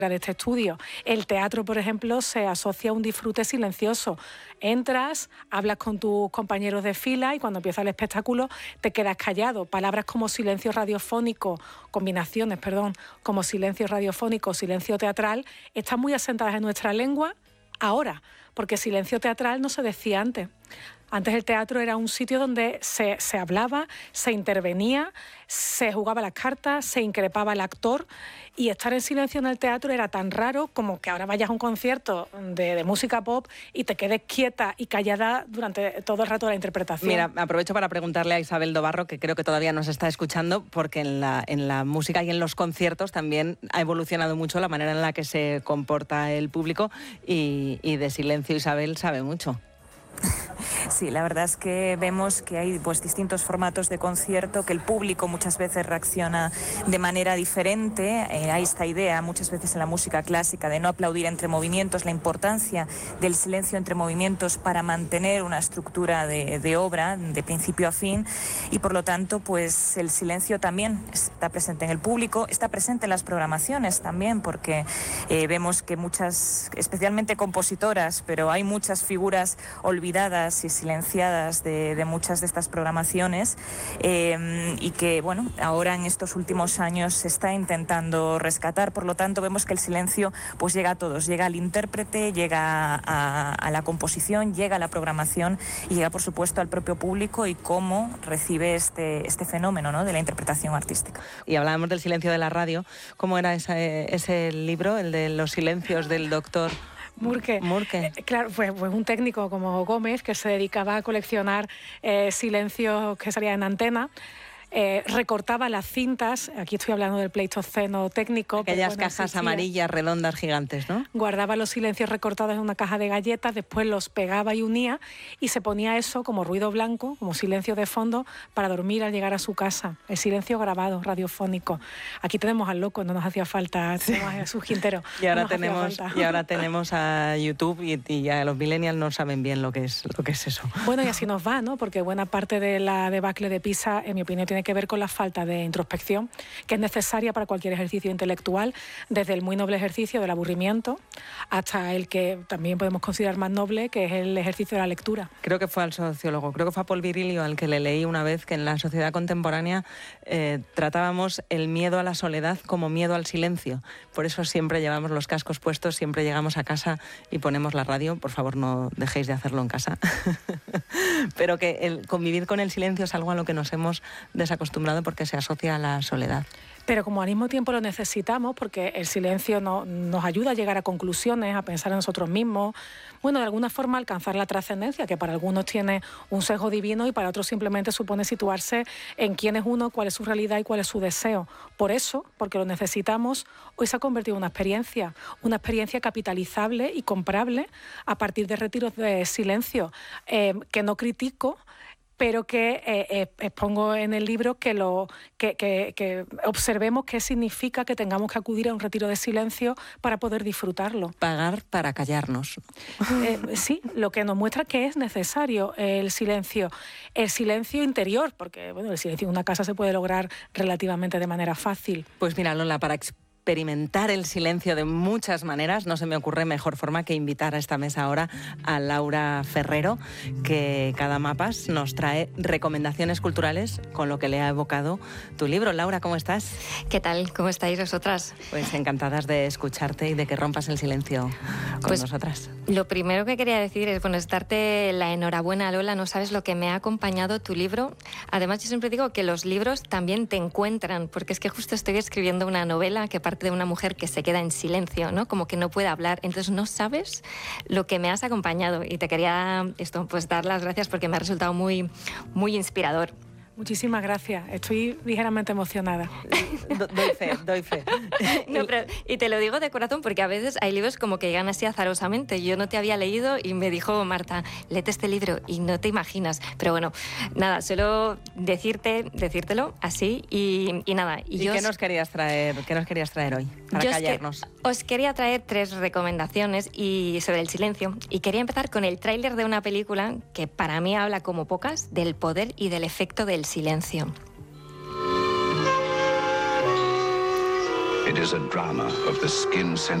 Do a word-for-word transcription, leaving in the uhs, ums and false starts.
de este estudio. El teatro, por ejemplo, se asocia a un disfrute silencioso. Entras, hablas con tus compañeros de fila y cuando empieza el espectáculo te quedas callado. Palabras como silencio radiofónico, combinaciones, perdón, como silencio radiofónico, silencio teatral, están muy asentadas en nuestra lengua ahora, porque silencio teatral no se decía antes. Antes el teatro era un sitio donde se, se hablaba, se intervenía, se jugaba las cartas, se increpaba al actor, y estar en silencio en el teatro era tan raro como que ahora vayas a un concierto de, de música pop y te quedes quieta y callada durante todo el rato de la interpretación. Mira, aprovecho para preguntarle a Isabel Dobarro, que creo que todavía nos está escuchando, porque en la, en la música y en los conciertos también ha evolucionado mucho la manera en la que se comporta el público, y, y de silencio Isabel sabe mucho. Sí, la verdad es que vemos que hay pues distintos formatos de concierto, que el público muchas veces reacciona de manera diferente. Eh, hay esta idea muchas veces en la música clásica de no aplaudir entre movimientos, la importancia del silencio entre movimientos para mantener una estructura de, de obra de principio a fin, y por lo tanto pues el silencio también está presente en el público, está presente en las programaciones también, porque eh, vemos que muchas, especialmente compositoras, pero hay muchas figuras olvidadas y silenciadas de, de muchas de estas programaciones, eh, y que bueno, ahora en estos últimos años se está intentando rescatar. Por lo tanto vemos que el silencio pues llega a todos, llega al intérprete, llega a, a la composición, llega a la programación y llega por supuesto al propio público y cómo recibe este, este fenómeno, ¿no?, de la interpretación artística. Y hablábamos del silencio de la radio. ¿Cómo era ese, ese libro, el de los silencios del doctor Murque. Murque. Eh, claro, pues, pues un técnico como Gómez, que se dedicaba a coleccionar eh, silencios que salían en antena. Eh, recortaba las cintas, aquí estoy hablando del pleistoceno técnico. Aquellas bueno, cajas existía. amarillas, redondas, gigantes, ¿no? Guardaba los silencios recortados en una caja de galletas, después los pegaba y unía, y se ponía eso como ruido blanco, como silencio de fondo, para dormir al llegar a su casa. El silencio grabado, radiofónico. Aquí tenemos al loco, no nos hacía falta, tenemos a Jesús Quintero. Y ahora, no tenemos, y ahora tenemos a YouTube, y, y ya los millennials no saben bien lo que es, lo que es eso. Bueno, y así nos va, ¿no? Porque buena parte de la debacle de Pisa, en mi opinión, tiene que ver con la falta de introspección, que es necesaria para cualquier ejercicio intelectual, desde el muy noble ejercicio del aburrimiento hasta el que también podemos considerar más noble, que es el ejercicio de la lectura. Creo que fue al sociólogo, creo que fue a Paul Virilio al que le leí una vez que en la sociedad contemporánea eh, tratábamos el miedo a la soledad como miedo al silencio. Por eso siempre llevamos los cascos puestos, siempre llegamos a casa y ponemos la radio. Por favor, no dejéis de hacerlo en casa. Pero que el convivir con el silencio es algo a lo que nos hemos desacostumbrado porque se asocia a la soledad. Pero como al mismo tiempo lo necesitamos, porque el silencio no, nos ayuda a llegar a conclusiones, a pensar en nosotros mismos, bueno, de alguna forma alcanzar la trascendencia, que para algunos tiene un sesgo divino y para otros simplemente supone situarse en quién es uno, cuál es su realidad y cuál es su deseo. Por eso, porque lo necesitamos, hoy se ha convertido en una experiencia, una experiencia capitalizable y comprable a partir de retiros de silencio, eh, que no critico, pero que eh, eh, expongo en el libro que, lo, que, que, que observemos qué significa que tengamos que acudir a un retiro de silencio para poder disfrutarlo. Pagar para callarnos. Eh, sí, lo que nos muestra que es necesario el silencio, el silencio interior, porque bueno, el silencio en una casa se puede lograr relativamente de manera fácil. Pues mira, Lola, para experimentar el silencio de muchas maneras, no se me ocurre mejor forma que invitar a esta mesa ahora a Laura Ferrero, que cada mapas nos trae recomendaciones culturales con lo que le ha evocado tu libro. Laura, ¿cómo estás? ¿Qué tal? ¿Cómo estáis vosotras? Pues encantadas de escucharte y de que rompas el silencio con pues, nosotras. Lo primero que quería decir es, bueno, es darte la enhorabuena, Lola, no sabes lo que me ha acompañado tu libro. Además, yo siempre digo que los libros también te encuentran, porque es que justo estoy escribiendo una novela que parte de una mujer que se queda en silencio, ¿no? Como que no puede hablar. Entonces no sabes lo que me has acompañado y te quería esto, pues dar las gracias porque me ha resultado muy, muy inspirador. Muchísimas gracias. Estoy ligeramente emocionada. Do, doy fe, doy fe. No, pero, y te lo digo de corazón porque a veces hay libros como que llegan así azarosamente. Yo no te había leído y me dijo Marta, léete este libro y no te imaginas. Pero bueno, nada, solo decirte, decírtelo así y, y nada. ¿Y, ¿Y qué os, nos querías traer, qué nos querías traer hoy para callarnos? Os, que, os quería traer tres recomendaciones y sobre el silencio. Y quería empezar con el tráiler de una película que para mí habla como pocas del poder y del efecto del silencio. It is a drama of the skin